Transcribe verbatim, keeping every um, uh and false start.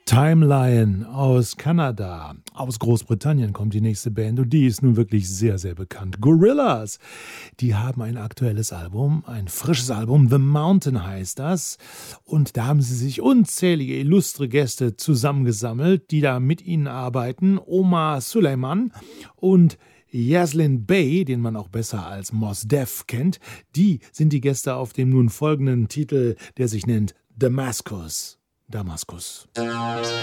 Timelion aus Kanada. Aus Großbritannien kommt die nächste Band und die ist nun wirklich sehr, sehr bekannt. Gorillaz, die haben ein aktuelles Album, ein frisches Album, The Mountain heißt das. Und da haben sie sich unzählige illustre Gäste zusammengesammelt, die da mit ihnen arbeiten. Omar Suleiman und Yaslin Bey, den man auch besser als Mos Def kennt, die sind die Gäste auf dem nun folgenden Titel, der sich nennt Damascus. Damaskus.